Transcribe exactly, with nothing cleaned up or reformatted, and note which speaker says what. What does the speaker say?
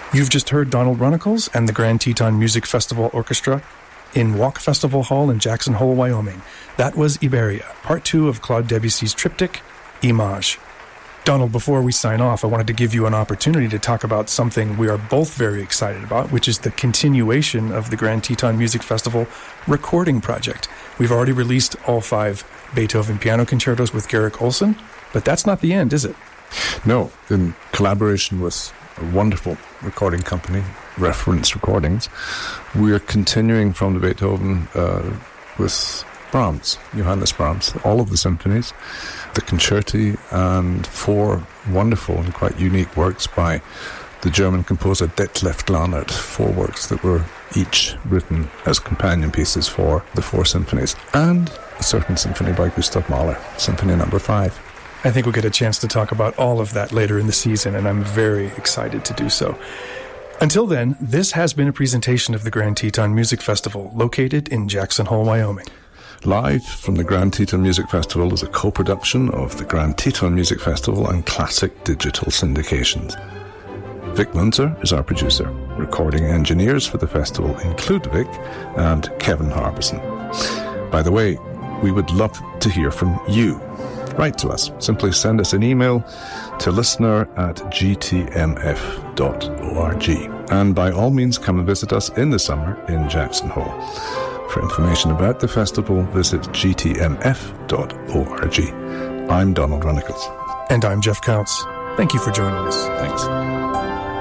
Speaker 1: You've just heard Donald Runnicles and the Grand Teton Music Festival Orchestra in Walk Festival Hall in Jackson Hole, Wyoming. That was Iberia, part two of Claude Debussy's triptych, Image. Donald, before we sign off, I wanted to give you an opportunity to talk about something we are both very excited about, which is the continuation of the Grand Teton Music Festival recording project. We've already released all five Beethoven piano concertos with Garrick Olson, but that's not the end, is it?
Speaker 2: No, in collaboration with a wonderful recording company, Reference Recordings, we are continuing from the Beethoven uh, with Brahms, Johannes Brahms, all of the symphonies, the concerti, and four wonderful and quite unique works by the German composer Detlef Glanert, four works that were each written as companion pieces for the four symphonies, and a certain symphony by Gustav Mahler, Symphony Number Five.
Speaker 1: I think we'll get a chance to talk about all of that later in the season, and I'm very excited to do so. Until then, this has been a presentation of the Grand Teton Music Festival, located in Jackson Hole, Wyoming.
Speaker 2: Live from the Grand Teton Music Festival is a co-production of the Grand Teton Music Festival and Classic Digital Syndications. Vic Munzer is our producer. Recording engineers for the festival include Vic and Kevin Harbison. By the way, we would love to hear from you. Write to us. Simply send us an email to listener at g t m f dot org. And by all means, come and visit us in the summer in Jackson Hole. For information about the festival, visit g t m f dot org. I'm Donald Runnicles.
Speaker 1: And I'm Jeff Counts. Thank you for joining us.
Speaker 2: Thanks.